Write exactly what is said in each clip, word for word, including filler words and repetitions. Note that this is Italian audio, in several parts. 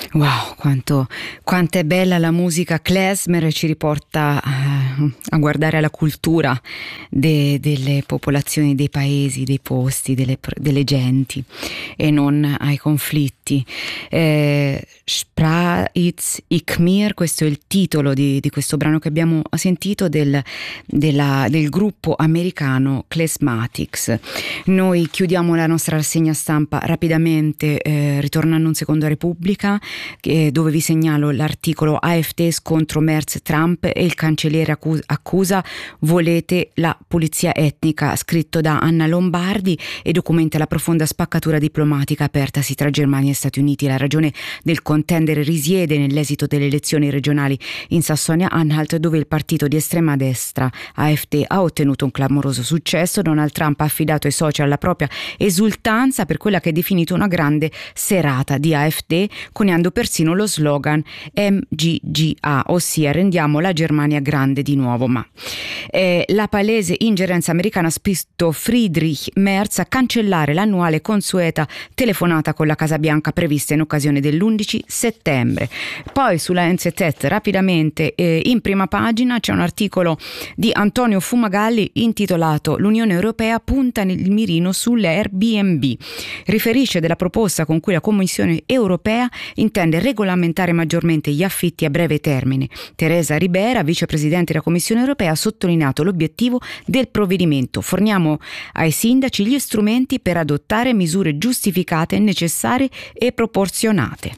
Wow, quanto, quanto è bella la musica klezmer, ci riporta uh, a guardare alla cultura de, delle popolazioni, dei paesi, dei posti, delle, delle genti e non ai conflitti. Eh, Sprach ich mir, questo è il titolo di, di questo brano che abbiamo sentito del, della, del gruppo americano Klezmatics. Noi chiudiamo la nostra rassegna stampa rapidamente, eh, ritornando un secondo a Repubblica, eh, dove vi segnalo l'articolo A F D scontro Merz-Trump e il cancelliere accusa, accusa volete la pulizia etnica, scritto da Anna Lombardi e documenta la profonda spaccatura diplomatica apertasi tra Germania e Stati Uniti. La ragione del contendere risiede nell'esito delle elezioni regionali in Sassonia-Anhalt, dove il partito di estrema destra A F D ha ottenuto un clamoroso successo. Donald Trump ha affidato ai social la propria esultanza per quella che è definito una grande serata di A F D, coniando persino lo slogan M G G A, ossia rendiamo la Germania grande di nuovo. Ma eh, la palese ingerenza americana ha spinto Friedrich Merz a cancellare l'annuale consueta telefonata con la Casa Bianca prevista in occasione dell'undici settembre. Poi sulla N Z T rapidamente, eh, in prima pagina c'è un articolo di Antonio Fumagalli intitolato L'Unione Europea punta il mirino sulle Airbnb. Riferisce della proposta con cui la Commissione Europea intende regolamentare maggiormente gli affitti a breve termine. Teresa Ribera, vicepresidente della Commissione Europea, ha sottolineato l'obiettivo del provvedimento: forniamo ai sindaci gli strumenti per adottare misure giustificate, necessarie e proporzionate.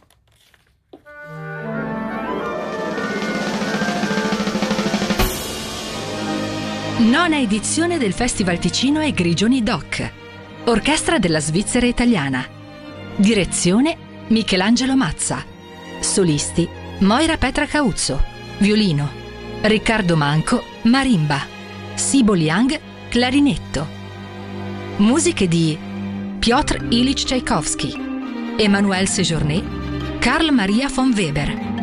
Nona edizione del Festival Ticino e Grigioni Doc. Orchestra della Svizzera Italiana. Direzione Michelangelo Mazza. Solisti Moira Petra Cauzzo, violino. Riccardo Manco, marimba. Sibo Liang, clarinetto. Musiche di Piotr Ilyich Tchaikovsky, Emmanuel Sejourné, Carl Maria von Weber.